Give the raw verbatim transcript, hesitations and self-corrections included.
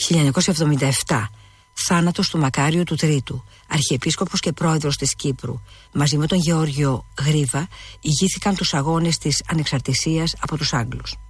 χίλια εννιακόσια εβδομήντα επτά, θάνατος του Μακάριου του Τρίτου, αρχιεπίσκοπος και πρόεδρος της Κύπρου, μαζί με τον Γεώργιο Γρίβα, ηγήθηκαν τους αγώνες της ανεξαρτησίας από τους Άγγλους.